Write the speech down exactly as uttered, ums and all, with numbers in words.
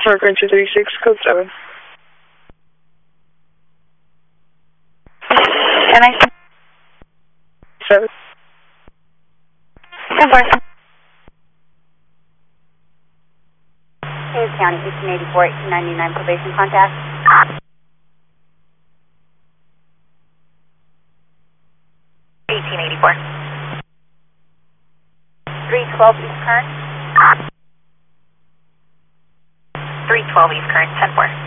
Park Ranch two three six, code seven. And I see seven. ten four. Hayes County, eighteen eighty-four, eighteen ninety-nine, probation contact. eighteen eighty-four. three twelve East Current. three twelve East Current, ten four.